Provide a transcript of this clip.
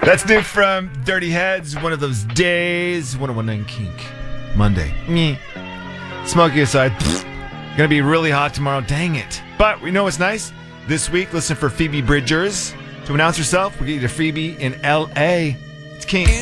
That's new from Dirty Heads. One of those days. 101.9 Kink. Monday. Me. Smoky aside. Gonna be really hot tomorrow. Dang it. But we know what's nice. This week, listen for Phoebe Bridgers to announce herself. We get you a freebie in L.A. It's Kink.